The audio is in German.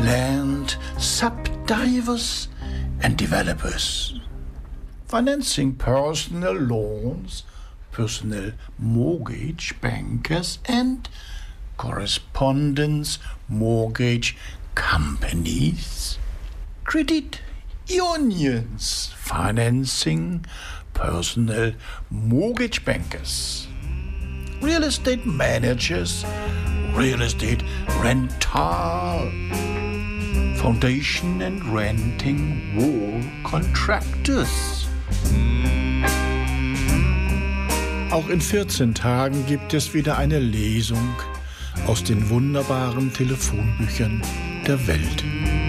land subdivers and developers, financing personal loans, personal mortgage bankers and correspondence mortgage companies, credit unions financing personal mortgage bankers, real estate managers, real estate rental, foundation and renting wall contractors. Auch in 14 Tagen gibt es wieder eine Lesung aus den wunderbaren Telefonbüchern der Welt.